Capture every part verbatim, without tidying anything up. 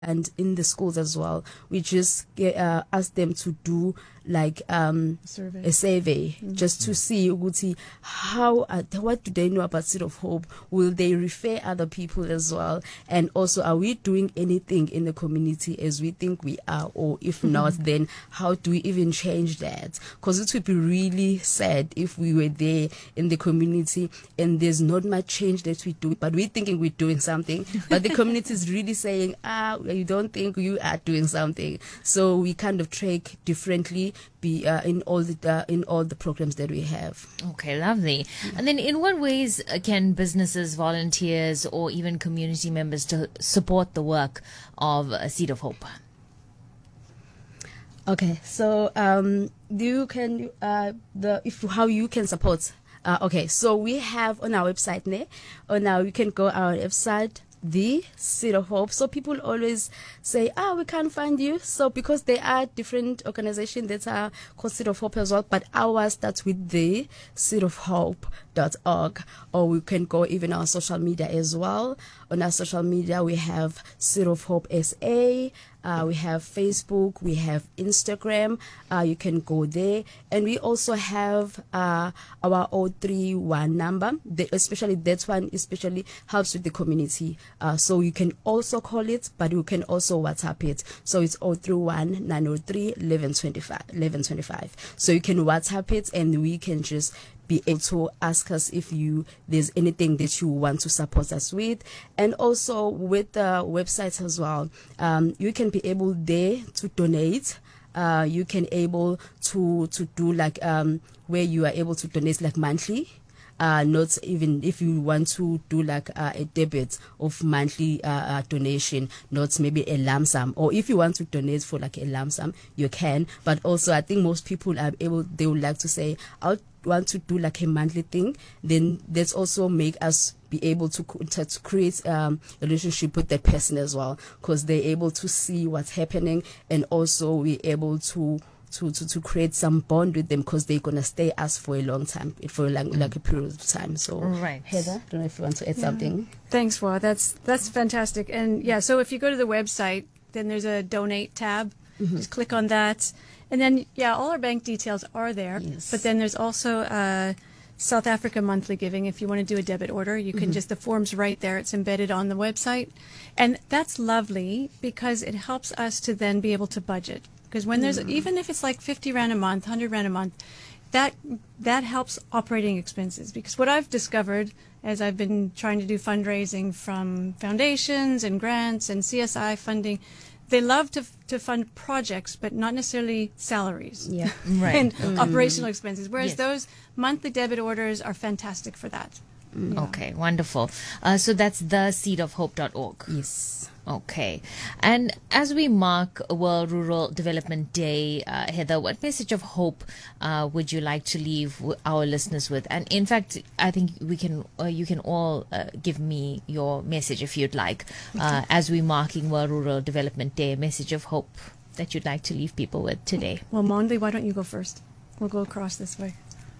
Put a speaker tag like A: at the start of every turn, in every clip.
A: and in the schools as well. We just uh, ask them to do like um,
B: survey.
A: a survey
B: Mm-hmm.
A: just to see ukuthi how uh, what do they know about Seed of Hope. Will they refer other people as well, and also are we doing anything in the community as we think we are, or if not, then how do we even change that? Because it would be really sad if we were there in the community and there's not much change that we do, but we're thinking we're doing something, but the community is really saying, ah, you don't think you are doing something. So we kind of track differently be uh, in all the uh, in all the programs that we have.
C: Okay, lovely. And then in what ways uh, can businesses, volunteers, or even community members to support the work of uh, Seed of Hope?
A: Okay, so um, you can uh, the if how you can support. Uh, okay, so we have on our website, ne? On our you can go our website, the Seed of Hope. So people always say, ah, we can't find you. So because there are different organizations that are called Seed of Hope as well, but ours starts with the seed of hope dot org, or we can go even on social media as well. On our social media, we have Seed of Hope S A. Uh, we have Facebook, we have Instagram, uh, you can go there. And we also have uh, our oh three one number, the, especially that one especially helps with the community. Uh, so you can also call it, but you can also WhatsApp it. So it's oh three one, nine oh three, eleven twenty-five. So you can WhatsApp it and we can just be able to ask us if you there's anything that you want to support us with. And also with the websites as well, um, you can be able there to donate. Uh, you can able to to do like um, where you are able to donate like monthly. Uh, not even if you want to do like uh, a debit of monthly uh, uh, donation, not maybe a lump sum, or if you want to donate for like a lump sum, you can. But also, I think most people are able, they would like to say, I want to do like a monthly thing. Then that's also make us be able to, to, to create um, a relationship with that person as well, because they're able to see what's happening, and also we're able to To, to, to create some bond with them, because they're going to stay us for a long time, for like, like a period of time. So,
C: right.
A: Heather, I don't know if you want to add
B: Yeah.
A: something.
B: Thanks, Wa. That's that's fantastic. And yeah, so if you go to the website, then there's a donate tab. Mm-hmm. Just click on that, and then yeah, all our bank details are there.
A: Yes.
B: But then there's also uh, South Africa monthly giving. If you want to do a debit order, you can mm-hmm. just the form's right there. It's embedded on the website, and that's lovely because it helps us to then be able to budget. Because when there's, even if it's like fifty rand a month, one hundred rand a month, that that helps operating expenses. Because what I've discovered as I've been trying to do fundraising from foundations and grants and C S I funding, they love to to fund projects, but not necessarily salaries.
A: Yeah.
C: Right.
B: And mm. operational expenses. Whereas
C: Yes.
B: those monthly debit orders are fantastic for that.
A: Mm.
B: Yeah.
C: Okay, wonderful. Uh, so that's the seed of hope dot org.
A: Yes.
C: Okay. And as we mark World Rural Development Day, uh, Heather, what message of hope uh, would you like to leave w- our listeners with? And in fact, I think we can, uh, you can all uh, give me your message if you'd like, uh, as we're marking World Rural Development Day, a message of hope that you'd like to leave people with today.
B: Well, Mondi, why don't you go first? We'll go across this way.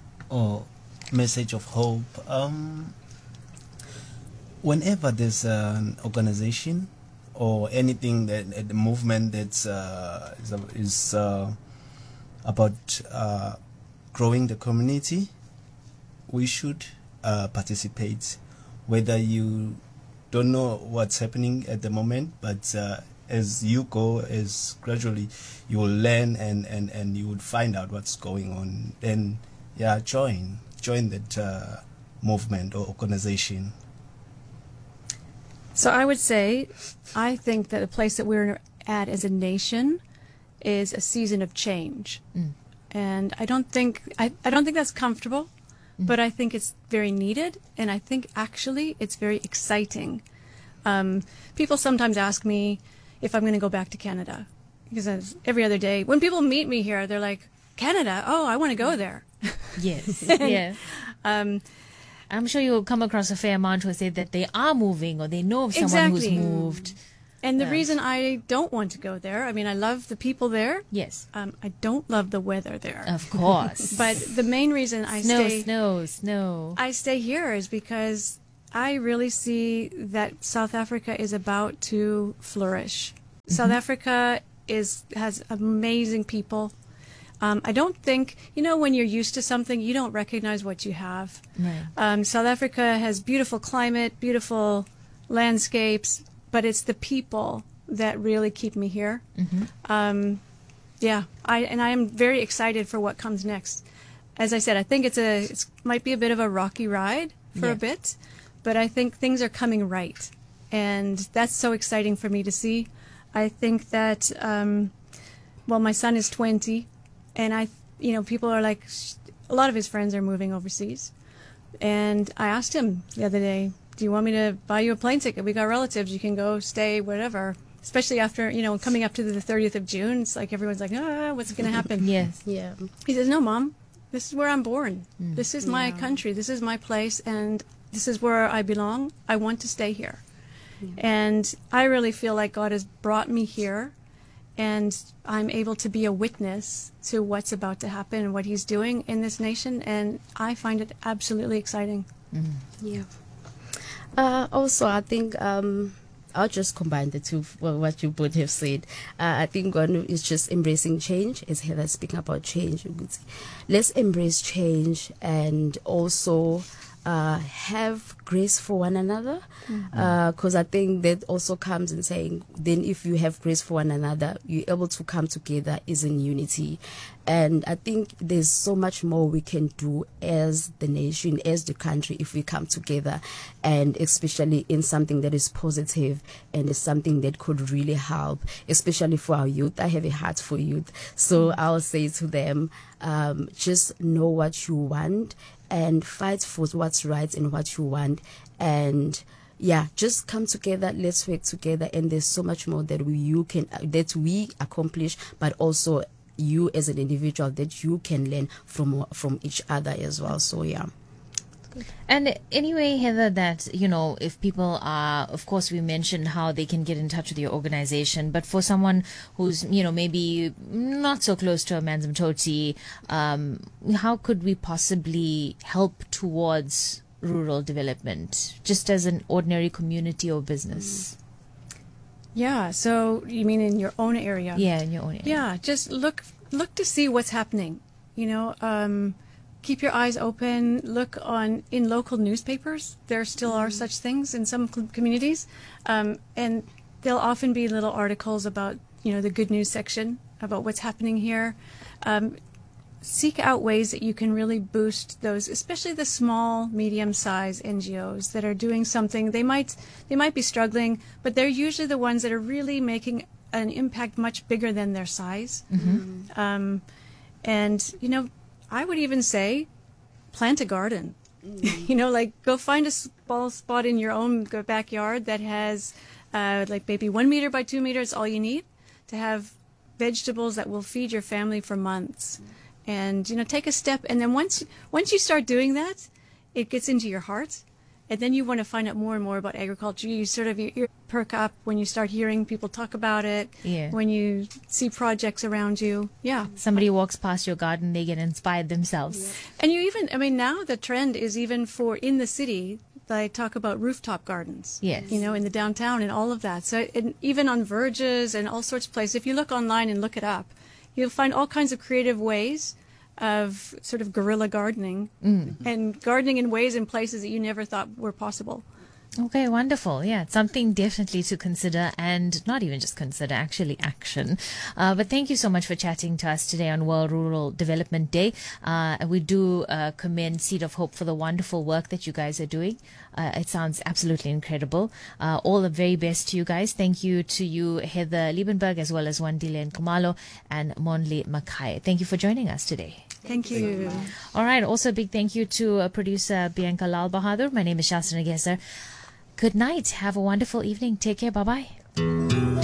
D: Oh, message of hope. Um, whenever there's an organization or anything that uh, the movement that's uh, is, is uh, about uh, growing the community, we should uh, participate. Whether you don't know what's happening at the moment, but uh, as you go, as gradually you will learn and, and, and you would find out what's going on. Then, yeah, join join that uh, movement or organization.
B: So I would say, I think that the place that we're at as a nation is a season of change,
C: Mm.
B: and I don't think I, I don't think that's comfortable,
C: Mm.
B: but I think it's very needed, and I think actually it's very exciting. Um, people sometimes ask me if I'm going to go back to Canada, because as every other day when people meet me here, they're like, "Canada? Oh, I want to go there."
C: Yes. Yeah.
B: Um,
C: I'm sure you'll come across a fair amount who say that they are moving or they know of someone
B: Exactly.
C: who's moved.
B: and the
C: Yeah.
B: reason I don't want to go there, I mean, I love the people there.
C: Yes,
B: Um, I don't love the weather there.
C: of course.
B: But the main reason I
C: snow,
B: stay
C: snow, snow.
B: I stay here is because I really see that South Africa is about to flourish. South Africa is has amazing people. Um, I don't think, you know, when you're used to something, you don't recognize what you have.
C: Right.
B: Um, South Africa has beautiful climate, beautiful landscapes, but it's the people that really keep me here. Um, yeah, I and I am very excited for what comes next. As I said, I think it's a it's might be a bit of a rocky ride for
C: Yeah.
B: a bit, but I think things are coming right, and that's so exciting for me to see. I think that um, well, my son is twenty, and I, you know, people are like, a lot of his friends are moving overseas, and I asked him the other day, do you want me to buy you a plane ticket? We got relatives, you can go stay, whatever. Especially after, you know, coming up to the thirtieth of June, it's like everyone's like, ah, what's going to happen?
C: Yes.
A: Yeah.
B: He says, no, Mom, this is where I'm born.
C: Mm.
B: This is my
A: Yeah.
B: country. This is my place, and this is where I belong. I want to stay here. And I really feel like God has brought me here, and I'm able to be a witness to what's about to happen and what He's doing in this nation, and I find it absolutely exciting.
A: Yeah. Uh, also, I think um, I'll just combine the two, well, what you both have said. Uh, I think one is just embracing change, as Heather speaking about change. You could say. Let's embrace change and also uh, have grace for one another. Because I think that also comes in saying, then if you have grace for one another, you're able to come together as in unity. And I think there's so much more we can do as the nation, as the country, if we come together, and especially in something that is positive and is something that could really help, especially for our youth. I have a heart for youth. So I'll say to them, um, just know what you want and fight for what's right and what you want. And yeah, just come together. Let's work together. And there's so much more that we, you can, that we accomplish, but also you as an individual that you can learn from from each other as well. So yeah.
C: And anyway, Heather, that, you know, if people are, of course, we mentioned how they can get in touch with your organization, but for someone who's, you know, maybe not so close to Amanzimtoti, um, how could we possibly help towards rural development, just as an ordinary community or business?
B: Yeah, so you mean in your own area?
C: Yeah, in your own area.
B: Yeah, just look look to see what's happening. You know, um, keep your eyes open. Look on in local newspapers. There still are such things in some cl- communities, um, and there'll often be little articles about, you know, the good news section about what's happening here. Um, seek out ways that you can really boost those, especially the small, medium-sized N G Os that are doing something. They might they might be struggling, but they're usually the ones that are really making an impact much bigger than their size.
C: Mm-hmm.
B: Um, and you know, I would even say, plant a garden. You know, like go find a small spot in your own backyard that has, uh, like maybe one meter by two meters, all you need to have vegetables that will feed your family for months. And you know, take a step, and then once once you start doing that, it gets into your heart, and then you want to find out more and more about agriculture. You sort of your ear perk up when you start hearing people talk about it.
C: Yeah.
B: When you see projects around you. Yeah.
C: Somebody walks past your garden, they get inspired themselves.
B: And you even, I mean, now the trend is even for in the city. They talk about rooftop gardens.
C: Yes.
B: You know, in the downtown and all of that. So and even on verges and all sorts of places, if you look online and look it up, you'll find all kinds of creative ways of sort of guerrilla gardening and gardening in ways and places that you never thought were possible.
C: Okay, wonderful. Yeah, it's something definitely to consider, and not even just consider, actually action. Uh, but thank you so much for chatting to us today on World Rural Development Day. Uh, we do uh, commend Seed of Hope for the wonderful work that you guys are doing. Uh, it sounds absolutely incredible. Uh, all the very best to you guys. Thank you to you, Heather Liebenberg, as well as Wandile Nkumalo and Monli Makai. Thank you for joining us today.
B: Thank you.
C: All right. Also, a big thank you to uh, producer Bianca Lal Bahadur. My name is Shasna Gesser. Good night. Have a wonderful evening. Take care. Bye-bye.